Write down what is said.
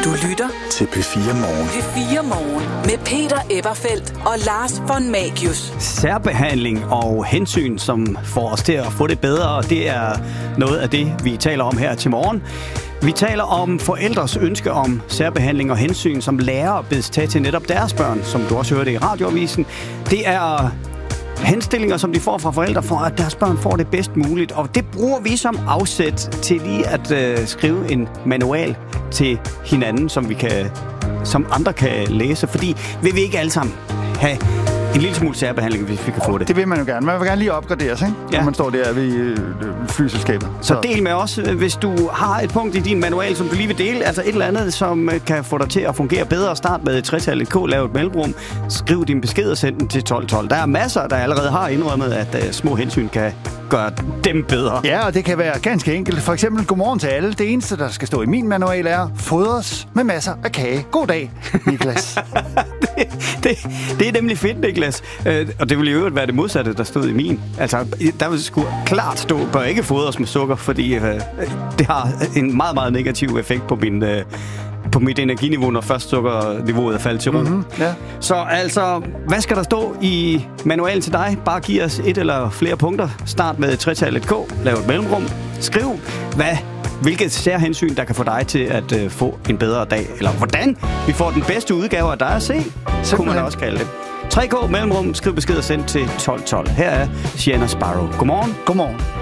Du lytter til P4 Morgen. P4 Morgen med Peter Eberfeldt og Lars von Magius. Særbehandling og hensyn, som får os til at få det bedre, og det er noget af det, vi taler om her til morgen. Vi taler om forældres ønske om særbehandling og hensyn, som lærere bedes tage til netop deres børn, som du også hørte i radioavisen. Det er henstillinger, som de får fra forældre, for at deres børn får det bedst muligt. Og det bruger vi som afsæt til lige at skrive en manual til hinanden, som andre kan læse. Fordi vil vi ikke alle sammen have en lille smule særbehandling, hvis vi kan få det. Det vil man jo gerne. Man vil gerne lige opgraderes, ikke? Ja. Når man står der ved flyselskabet. Så del med os, hvis du har et punkt i din manual, som du lige vil dele. Altså et eller andet, som kan få dig til at fungere bedre. Start med et 3-tallet K, lav et mellemrum. Skriv din besked og send den til 1212. Der er masser, der allerede har indrømmet, at små hensyn kan gøre dem bedre. Ja, og det kan være ganske enkelt. For eksempel, godmorgen til alle. Det eneste, der skal stå i min manual er, fodres med masser af kage. God dag, Niklas. det er nemlig fedt, Niklas. Og det ville jo være det modsatte, der stod i min. Altså, der vil sgu klart stå, bør ikke fodres med sukker, fordi det har en meget, meget negativ effekt på mit energiniveau, når først sukkerniveauet er faldet til ro. Mm-hmm, ja. Så altså, hvad skal der stå i manualen til dig? Bare giv os et eller flere punkter. Start med et 3-tallet K, lav et mellemrum. Skriv, hvilket særhensyn, der kan få dig til at få en bedre dag. Eller hvordan vi får den bedste udgave af dig at se, så kunne man også kalde det. 3K mellemrum, skriv besked og send til 1212. Her er Sienna Sparrow. Godmorgen. Godmorgen.